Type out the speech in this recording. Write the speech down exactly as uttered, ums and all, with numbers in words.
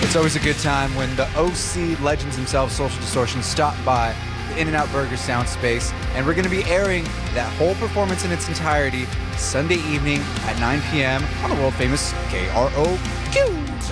It's always a good time when the O C legends themselves, Social Distortion, stop by the In-N-Out Burger sound space, and we're going to be airing that whole performance in its entirety Sunday evening at nine p m on the world famous K R O Q.